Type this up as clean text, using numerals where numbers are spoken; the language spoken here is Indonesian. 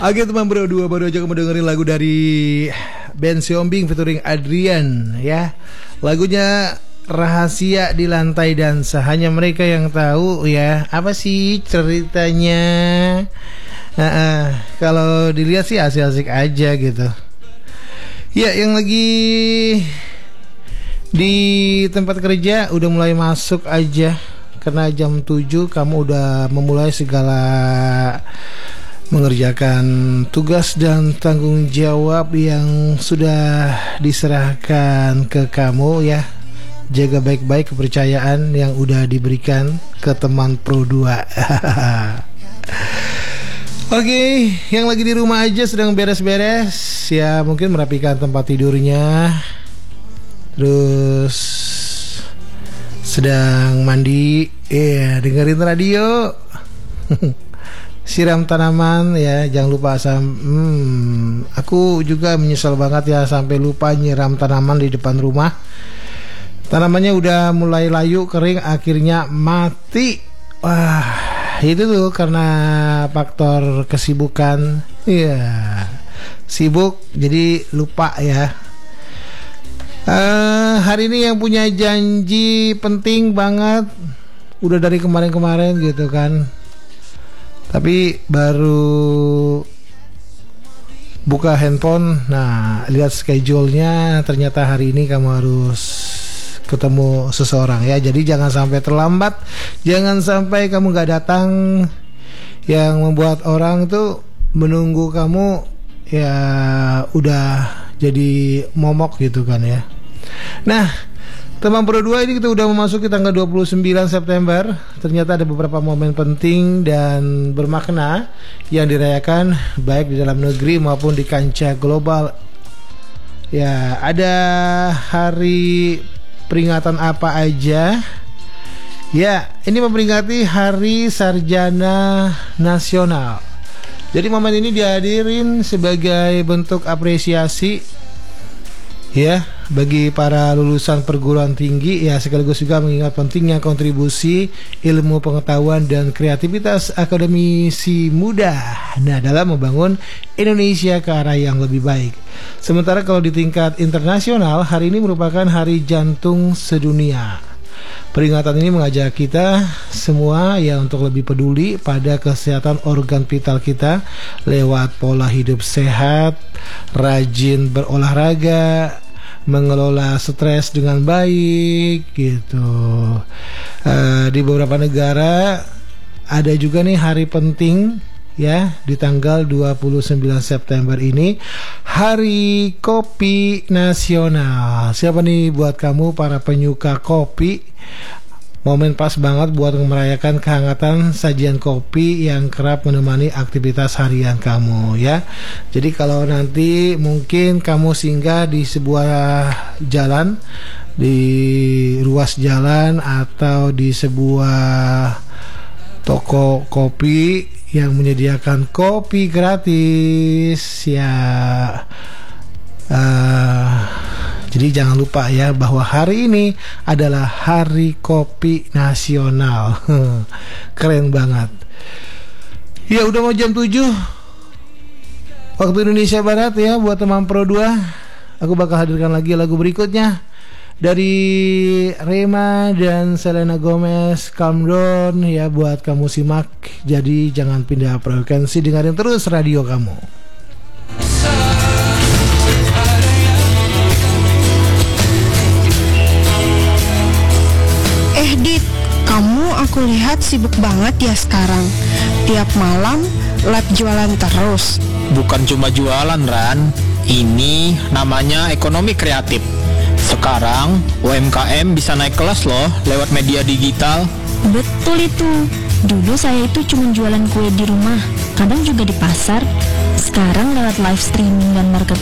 Oke teman berdua, baru aja kamu dengerin lagu dari band Siombing featuring Adrian ya. Lagunya Rahasia di Lantai Dansa. Hanya mereka yang tahu ya. Apa sih ceritanya? Kalau dilihat sih asik-asik aja gitu. Ya, yang lagi di tempat kerja udah mulai masuk aja. Karena jam 7 kamu udah memulai segala mengerjakan tugas dan tanggung jawab yang sudah diserahkan ke kamu ya. Jaga baik-baik kepercayaan yang udah diberikan ke teman Pro 2. Oke, yang lagi di rumah aja sedang beres-beres ya, mungkin merapikan tempat tidurnya, terus sedang mandi, dengerin radio. Siram tanaman ya, jangan lupa aku juga menyesal banget ya sampai lupa nyiram tanaman di depan rumah. Tanamannya udah mulai layu, kering, akhirnya mati. Wah, itu tuh karena faktor kesibukan. Iya, sibuk jadi lupa ya. Hari ini yang punya janji penting banget, udah dari kemarin-kemarin gitu kan. Tapi baru buka handphone, nah lihat schedule-nya, ternyata hari ini kamu harus ketemu seseorang ya. Jadi jangan sampai terlambat, jangan sampai kamu gak datang, yang membuat orang tuh menunggu kamu ya udah jadi momok gitu kan ya. Nah, teman Pro 2, ini kita udah memasuki tanggal 29 September. Ternyata ada beberapa momen penting dan bermakna yang dirayakan baik di dalam negeri maupun di kancah global. Ya, ada hari peringatan apa aja? Ya, ini memperingati Hari Sarjana Nasional. Jadi momen ini dihadirin sebagai bentuk apresiasi ya bagi para lulusan perguruan tinggi ya, sekaligus juga mengingat pentingnya kontribusi ilmu pengetahuan dan kreativitas akademisi muda dalam membangun Indonesia ke arah yang lebih baik. Sementara kalau di tingkat internasional, hari ini merupakan Hari Jantung Sedunia. Peringatan ini mengajak kita semua ya untuk lebih peduli pada kesehatan organ vital kita lewat pola hidup sehat, rajin berolahraga, mengelola stres dengan baik gitu. Di beberapa negara ada juga nih hari penting ya, di tanggal 29 September ini, Hari Kopi Nasional. Siapa nih buat kamu para penyuka kopi? Momen pas banget buat merayakan kehangatan sajian kopi yang kerap menemani aktivitas harian kamu ya. Jadi kalau nanti mungkin kamu singgah di sebuah jalan, di ruas jalan atau di sebuah toko kopi yang menyediakan kopi gratis ya, jadi jangan lupa ya bahwa hari ini adalah Hari Kopi Nasional. Keren banget. Ya udah mau jam 7 waktu Indonesia Barat ya. Buat teman Pro 2, aku bakal hadirkan lagi lagu berikutnya dari Rema dan Selena Gomez, Calm Down ya, buat kamu simak. Jadi jangan pindah frekuensi, dengerin terus radio kamu. Dit, kamu aku lihat sibuk banget ya sekarang. Tiap malam live jualan terus. Bukan cuma jualan, Ran. Ini namanya ekonomi kreatif. Sekarang UMKM bisa naik kelas loh lewat media digital. Betul itu. Dulu saya itu cuma jualan kue di rumah, kadang juga di pasar. Sekarang lewat live streaming dan marketplace